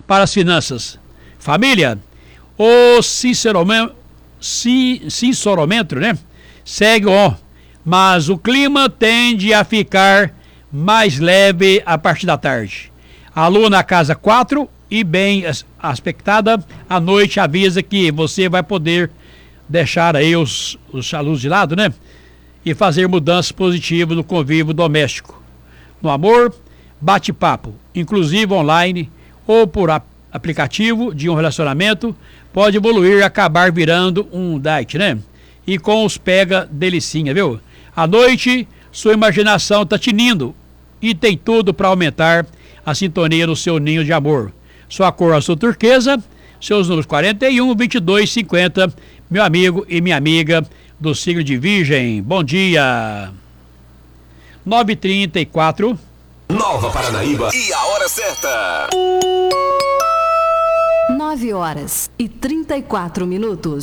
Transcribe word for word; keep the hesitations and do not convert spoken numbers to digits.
para as finanças. Família, o sinceromê- si- sincerômetro, né? Segue ó, mas o clima tende a ficar mais leve a partir da tarde. A lua na casa quatro e bem aspectada, à noite avisa que você vai poder deixar aí os, os chalus de lado, né? E fazer mudanças positivas no convívio doméstico. No amor, bate-papo, inclusive online ou por ap- aplicativo de um relacionamento, pode evoluir e acabar virando um date, né? E com os pega delicinha, viu? À noite, sua imaginação tá tinindo e tem tudo para aumentar a sintonia do seu ninho de amor. Sua cor azul turquesa, seus números quarenta e um, vinte e dois, cinquenta, meu amigo e minha amiga do signo de Virgem. Bom dia. nove e trinta e quatro. Nova Paranaíba e a hora certa. nove horas e trinta e quatro minutos.